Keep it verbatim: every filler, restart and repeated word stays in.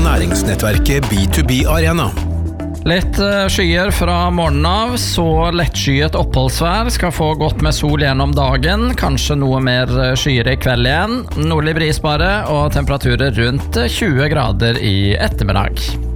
næringsnettverket B to B Arena. Litt skyer fra morgenen av, så lettskyet oppholdsvær skal få godt med sol gjennom dagen, kanskje noe mer skyer i kveld igjen, nordlig bris bare, og temperaturer rundt tjue grader i ettermiddag.